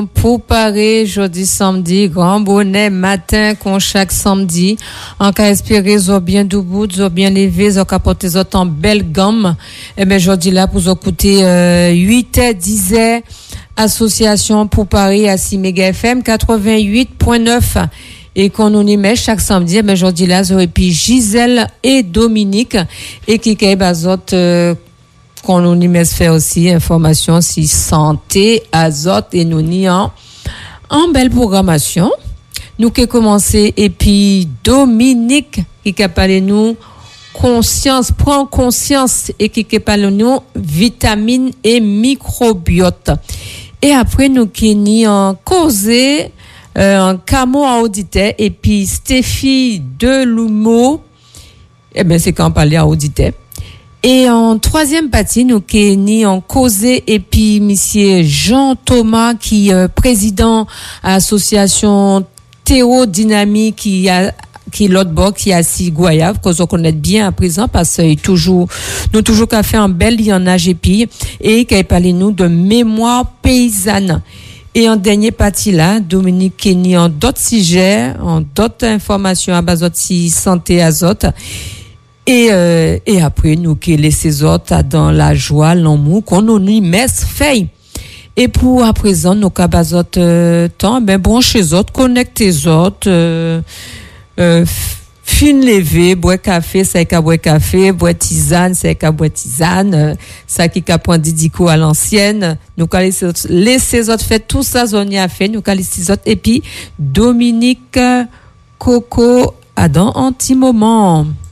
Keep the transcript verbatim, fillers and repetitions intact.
Pour parer jeudi samedi, grand bonnet matin qu'on chaque samedi, en cas espérer zo bien debout, zo bien levé, zo capoter zo en belle gamme. Eh ben jeudi là pour zo écouter euh, huit heures dix heures association pour Paris à six méga F M quatre-vingt-huit virgule neuf et qu'on nous y met chaque samedi. Eh ben jeudi là zo et puis Gisèle et Dominique et qui kay bazot euh, qu'on nous y met faire aussi information si santé azote et nous n'y en en belle programmation nous qui commencer et puis Dominique qui a parlé nous conscience prend conscience et qui a parlé nous vitamines et microbiote et après nous qui n'y en causer euh, en camo à auditeur et puis Stéphie Delumeau eh ben c'est quand on parlait à auditeur. Et en troisième partie, nous qui ni en causé et puis monsieur Jean Thomas qui est euh, président à l'association Théodynamique qui a qui l'autre bord qui a si Goyave qu'on connaît bien à présent parce que toujours nous toujours qu'à faire un bel lien à G P et qui a parlé nous de mémoire paysanne. Et en dernière partie là, Dominique Kenny en d'autres sujets, en d'autres informations à base de santé azote. Et, euh, et après, nous qui laissons autres dans la joie, l'amour, qu'on nous y met fait. Et pour à présent, nous cabazot euh, temps, ben bon chez autres, connectez autres, euh, euh, fin levé, boire café, c'est qu'à boire café, boire tisane, c'est qu'à boire tisane, euh, ça qui qu'a point didico à l'ancienne, nous qu'à laisser autres, laissez autres fait tout ça, on y a fait, nous qu'à laisser autres, et puis, Dominique, Coco, à dans un petit moment.